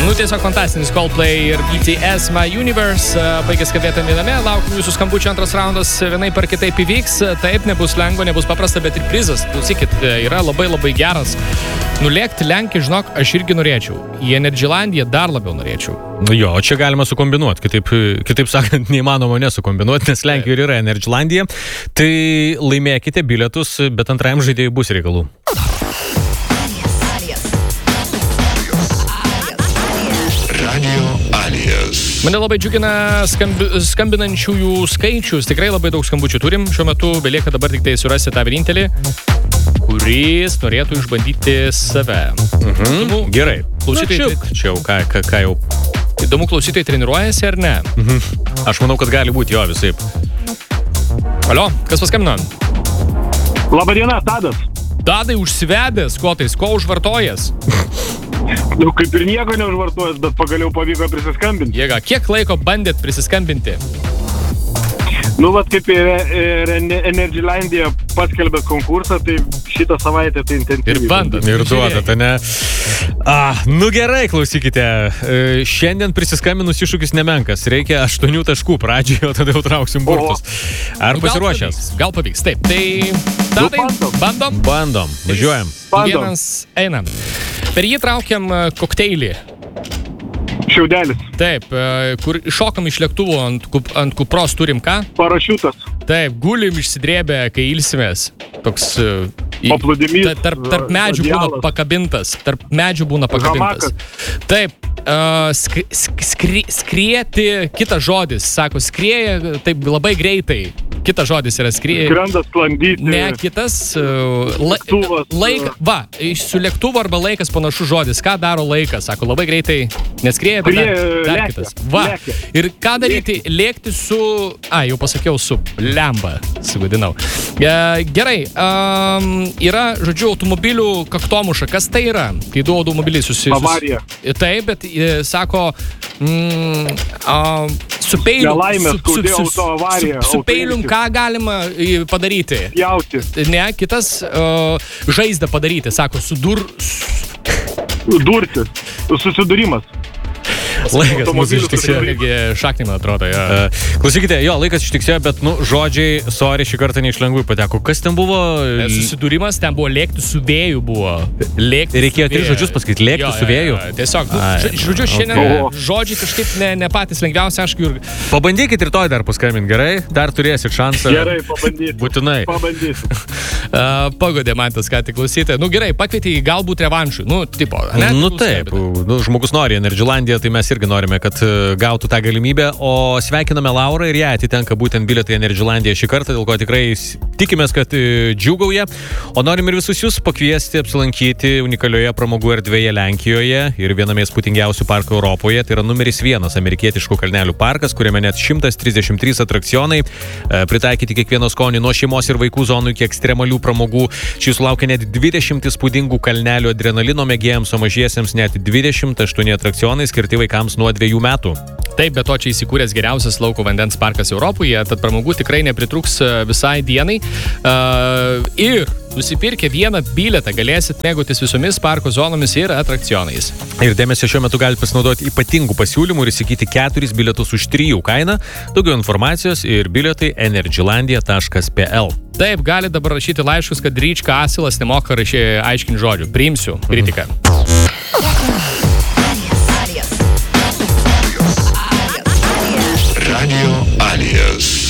Tiesiog fantastinis Coldplay ir BTS My Universe. Baigęs skambėti viename, laukiu jūsų skambučių, antras raundas vienai per kitaip įvyks. Taip, nebus lengva, nebus paprasta, bet ir prizas, klausykit, yra labai labai geras. Nulėkti Lenkiją, žinok, aš irgi norėčiau. Į Energylandiją dar labiau norėčiau. Jo, čia galima sukombinuoti, kitaip sakant, neįmanoma nesukombinuoti, nes Lenkijoje yra Energylandija. Tai laimėkite bilietus, bet antrajam žaidėjui bus reikalų. Mane labai džiugina skambinančiųjų skaičius. Tikrai labai daug skambučių turim. Šiuo metu belieka dabar tik tai surasti tą vienintelį, kuris norėtų išbandyti save. Gerai. Klausytojai, čia jau ką jau. Įdomu, klausytojai treniruojasi ar ne? Aš manau, kad gali būti jo visaip. Alio, kas paskambino? Labadiena, Tadas. Tadai, užsivedęs, ko užvartojęs? Kaip ir nieko neužvartojęs, bet pagaliau pavyko prisiskambinti. Jėga, kiek laiko bandėt prisiskambinti? Kaip ir Energylandija paskelbė konkursą, tai šitą savaitę tai intensyviai. Ir bandot. Ir duodate, ne? Gerai, klausykite. Šiandien prisiskambinus iššūkis nemenkas. Reikia 8 taškų pradžioje, o tada jau trauksim burtus. Ar pasiruošęs? Gal pavyks. Taip, tai Tadai, bandom? Bandom, važiuojam. Vienas einam. Per jį traukiam kokteilį. Šiaudelis. Taip, kur šokam iš lėktuvo ant kupros turim ką? Parašiutas. Taip, gulim išsidrėbę, kai ilsimės. Toks paplūdimys. Tarp medžių būna pakabintas. Hamakas. Taip, skrieti, kitas žodis, sako, skrieja taip labai greitai. Kitas žodis yra skrieja. Skrenda sklandyti. Ne, kitas su lėktuvu arba laikas panašus žodis. Ką daro laikas? Sako, labai greitai neskrieja, bet dar kitas. Lėkia. Ir ką daryti? Lėkti su... jau pasakiau, su lemba, sugadinau. Gerai, yra, žodžiu, automobilių kaktomuša. Kas tai yra? Kai du automobiliai susijusius. Avarija. Taip, bet sako, su peiliu... Nelaimė, skaudė autoavarija. Su peilium ką galima padaryti? Pjauti. Ne, kitas žaizdą padaryti, sako, Durti. Susidūrimas. Laikas mūsų ištiksėjo. Šaknį, man atrodo. Klausykite, laikas ištiksėjo, bet, žodžiai, sorry, šį kartą neišlengvai pateko. Kas ten buvo? Susidūrimas, ten buvo lėkti su vėju buvo. Reikėjo 3 žodžius pasakyti, lėkti su vėju. Tiesiog, žodžiu, šiandien žodžiai kažkaip ne patys lengviausi, aišku. Pabandykit rytoj dar paskambinti, gerai? Dar turėsit šansą. Gerai, pabandysiu. Būtinai. Pabandysiu. Pagodė man tas, ką tik klausyti. Gerai, pakvietė į galbūt revanšui. Taip. Žmogus nori Energylandiją, tai mes irgi norime, kad gautų tą galimybę, o sveikiname Laurą ir ją atitenka būtent bilietai Energylandiją šį kartą, dėl ko tikrai tikimės, kad džiūgauja, o norim ir visus jūs pakviesti apsilankyti unikalioje pramogų erdvėje Lenkijoje ir viename įspūdingiausių parkų Europoje, tai yra numeris 1 amerikietiškų kalnelių parkas, kuriame net 133 atrakcionai, pritaikyti kiekvieno skonį nuo šeimos ir vaikų zonų iki ekstremalių pramogų. Šis sulaukia net 20 įspūdingų kalnelių adrenalino mėgėjams, o mažiesiems net 28 atrakcionai skirti vaikams nuo 2 metų. Taip, be to čia įsikūręs geriausias lauko vandens parkas Europoje, tad pramogų tikrai nepritruks visai dienai. Ir nusipirkę vieną bilietą galėsit mėgautis visomis parko zonomis ir atrakcionais. Ir dėmesio, šiuo metu galite pasinaudoti ypatingų pasiūlymų ir įsigyti 4 bilietus už 3 kainą. Daugiau informacijos ir bilietai energylandia.pl. Taip, galite dabar rašyti laiškus, kad Ryčka Asilas nemoka aiškinti žodžių. Priimsiu kritiką. Radio Alias.